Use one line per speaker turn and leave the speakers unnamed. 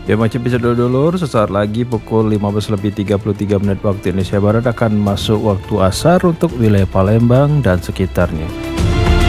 Ya macam bisa dulur, sesaat lagi pukul 15.33 waktu Indonesia Barat akan masuk waktu asar untuk wilayah Palembang dan sekitarnya.